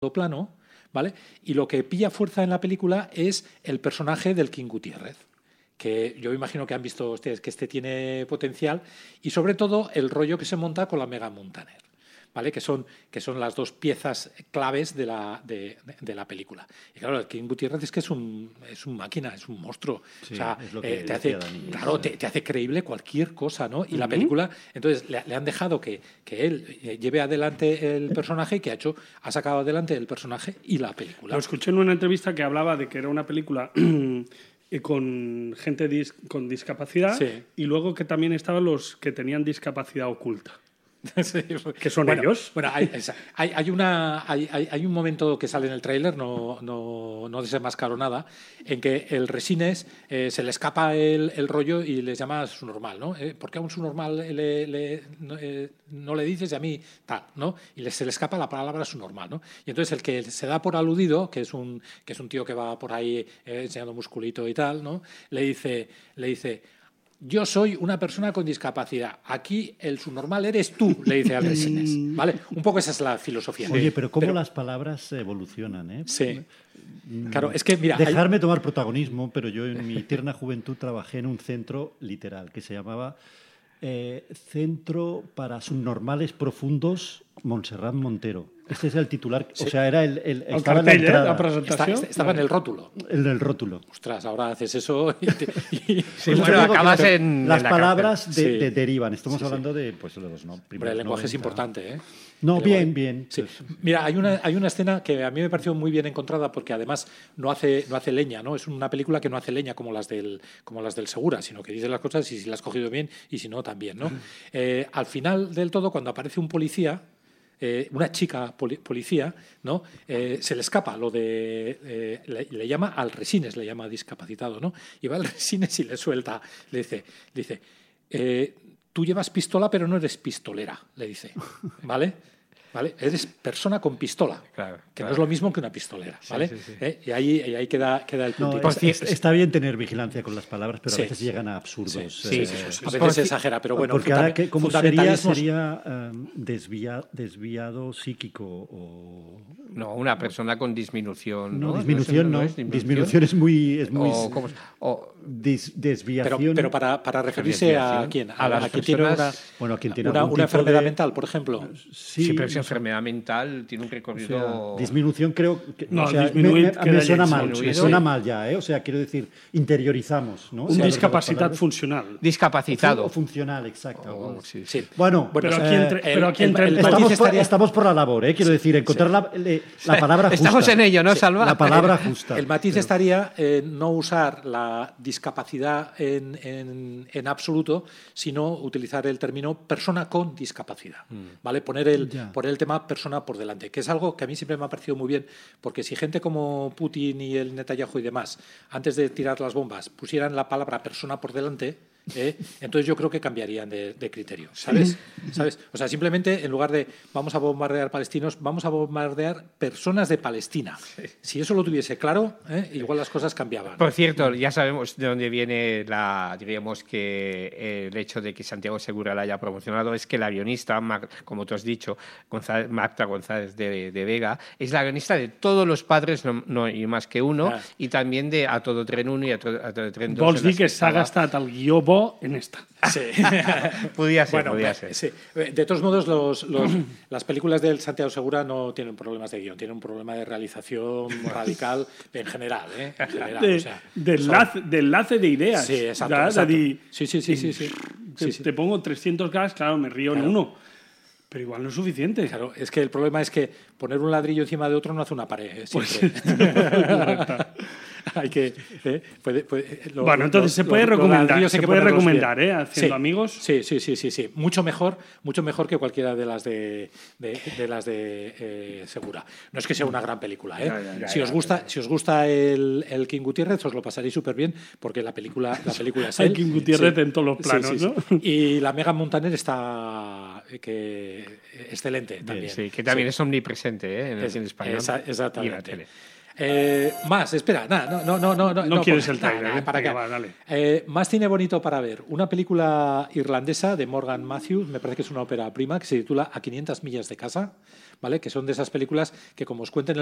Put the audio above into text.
plano, ¿vale? Y lo que pilla fuerza en la película es el personaje del King Gutiérrez, que yo imagino que han visto ustedes que tiene potencial, y sobre todo el rollo que se monta con la Megan Montaner, ¿vale? Que son las dos piezas claves de la película. Y claro, el King Gutiérrez es que es un máquina, es un monstruo. Sí, o sea, es lo que te hace, claro, te hace creíble cualquier cosa, ¿no? Y la película, entonces le han dejado que él lleve adelante el personaje, y que ha sacado adelante el personaje y la película. Lo escuché en una entrevista que hablaba de que era una película con gente con discapacidad, sí, y luego que también estaban los que tenían discapacidad oculta. Sí. ¿Qué son ellos? Bueno, hay un momento que sale en el tráiler, no desenmascaro nada, en que el Resines se le escapa el rollo y les llama su normal, ¿no? ¿Por qué a un su normal no le dices y a mí tal, ¿no? Y se le escapa la palabra su normal, ¿no? Y entonces el que se da por aludido, que es un tío que va por ahí enseñando musculito y tal, ¿no? Le dice: yo soy una persona con discapacidad. Aquí el subnormal eres tú, le dice al Resines. ¿Vale? Un poco esa es la filosofía. Oye, pero cómo las palabras evolucionan, ¿eh? Sí. Claro, es que mira... Dejarme tomar protagonismo, pero yo en mi tierna juventud trabajé en un centro literal que se llamaba Centro para Subnormales Profundos Montserrat Montero. Este es el titular, sí. O sea, era el estaba en la entrada, la presentación. Estaba en el rótulo. El del rótulo. Ostras, ahora haces eso Sí, bueno, acabas en las la palabras cárcel. derivan. Estamos hablando de los Hombre, el lenguaje es importante, ¿eh? No, bien. Sí. Mira, hay una escena que a mí me pareció muy bien encontrada, porque además no hace leña, ¿no? Es una película que no hace leña como las del Segura, sino que dice las cosas y si las has cogido bien y si no, también, ¿no? Al final del todo, cuando aparece un policía, una chica policía, ¿no? Se le escapa lo de... le llama al Resines, le llama discapacitado, ¿no? Y va al Resines y le suelta, le dice tú llevas pistola pero no eres pistolera, le dice, ¿vale? Eres persona con pistola, claro. No es lo mismo que una pistolera, ¿vale? Sí. Y ahí queda el punto. Está bien tener vigilancia con las palabras, pero sí, a veces llegan a absurdos. Sí. A veces se exagera, pero bueno. Porque ahora, ¿cómo sería desviado psíquico o...? No, una persona con disminución. No, disminución no. Disminución es muy... desviación. Pero para referirse a quién, a las quien tiene una enfermedad mental, por ejemplo. Sí, pero esa enfermedad mental tiene un recorrido... disminución creo que... No, me suena mal. Me suena mal ya, ¿eh? O sea, quiero decir, interiorizamos, ¿no? Un discapacidad funcional. Discapacitado. O funcional, exacto. Sí. Bueno, pero aquí entra el estamos por la labor, ¿eh? Quiero decir, encontrar la palabra justa. Estamos en ello, ¿no, Salva? La palabra justa. El matiz estaría en no usar la discapacidad en absoluto, sino utilizar el término persona con discapacidad, ¿vale? Poner el tema persona por delante, que es algo que a mí siempre me ha parecido muy bien, porque si gente como Putin y el Netanyahu y demás, antes de tirar las bombas, pusieran la palabra persona por delante, entonces yo creo que cambiarían de criterio, ¿sabes? O sea, simplemente en lugar de vamos a bombardear palestinos, vamos a bombardear personas de Palestina. Si eso lo tuviese claro, igual las cosas cambiaban. Por cierto, ya sabemos de dónde viene diríamos que el hecho de que Santiago Segura la haya promocionado es que la guionista, como tú has dicho, Marta González de Vega, es la guionista de Todos los padres, no hay más que uno, y también de A todo tren 1 y A todo tren 2. Vols dir que s'ha gastat el guió bo en esta. Sí. podía ser. Sí. De todos modos, las películas del Santiago Segura no tienen problemas de guión, tienen un problema de realización radical en general. De enlace de ideas. Sí, exacto. Te pongo 300 gas, claro, me río en uno. Pero igual no es suficiente. Claro, es que el problema es que poner un ladrillo encima de otro no hace una pared, siempre. Hay que... bueno, entonces se puede recomendar, haciendo amigos. Sí. Mucho mejor que cualquiera de las de Segura. No es que sea una gran película, ¿eh? Si os gusta el King Gutiérrez, os lo pasaréis súper bien, porque la película es él. El King Gutiérrez en todos los planos, ¿no? Y la Megan Montaner está excelente también. Sí, que también es omnipresente en el cine español. Exactamente. Y en la tele. Más, espera, No quieres el nada, trailer, para venga, qué. va, dale. Más cine bonito para ver. Una película irlandesa de Morgan Matthews, me parece que es una ópera prima, que se titula A 500 millas de casa, ¿vale? Que son de esas películas que, como os cuento en